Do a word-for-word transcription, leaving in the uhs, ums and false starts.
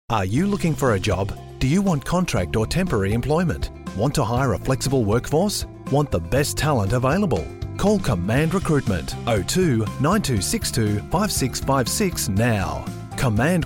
Are you looking for a job? Do you want contract or temporary employment? Want to hire a flexible workforce? Want the best talent available? Call Command Recruitment oh two nine two six two five six five six now. Command